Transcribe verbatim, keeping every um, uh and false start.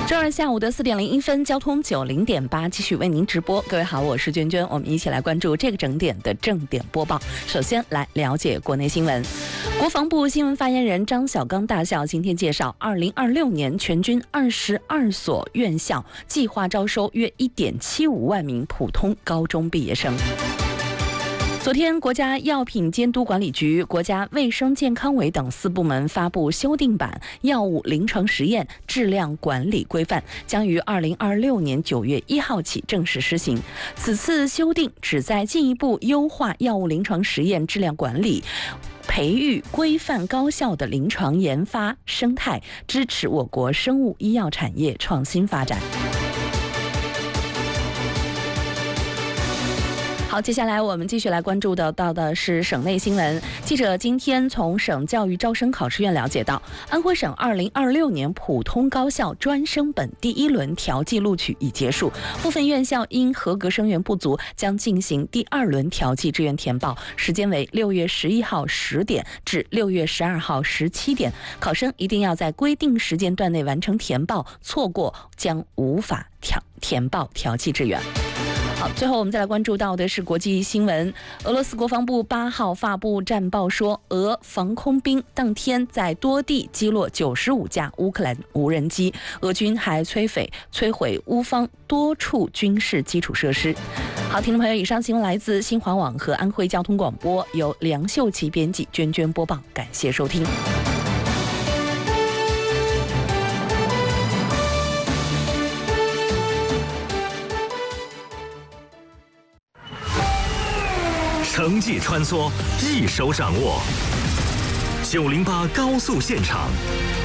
周二下午的四点零一分，交通九零点八继续为您直播。各位好，我是娟娟，我们一起来关注这个整点的正点播报。首先来了解国内新闻。国防部新闻发言人张晓刚大校今天介绍，二零二六年全军二十二所院校计划招收约一点七五万名普通高中毕业生。昨天，国家药品监督管理局、国家卫生健康委等四部门发布修订版《药物临床实验质量管理规范》，将于二零二六年九月一号起正式施行。此次修订旨在进一步优化药物临床实验质量管理，培育规范高效的临床研发生态，支持我国生物医药产业创新发展。好，接下来我们继续来关注的到的是省内新闻。记者今天从省教育招生考试院了解到，安徽省二零二六年普通高校专升本第一轮调剂录取已结束，部分院校因合格生源不足，将进行第二轮调剂志愿填报，时间为六月十一号十点至六月十二号十七点。考生一定要在规定时间段内完成填报，错过将无法调填报调剂志愿。好，最后我们再来关注到的是国际新闻。俄罗斯国防部八号发布战报说，俄防空兵当天在多地击落九十五架乌克兰无人机，俄军还摧毁摧毁乌方多处军事基础设施。好，听众朋友，以上新闻来自新华网和安徽交通广播，由梁秀琪编辑，娟娟播报，感谢收听。 城际穿梭，一手掌握。九零八高速现场，